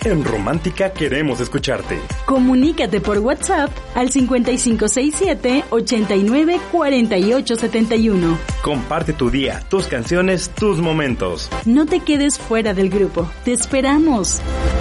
En Romántica queremos escucharte. Comunícate por WhatsApp al 5567-894871. Comparte tu día, tus canciones, tus momentos. No te quedes fuera del grupo. Te esperamos.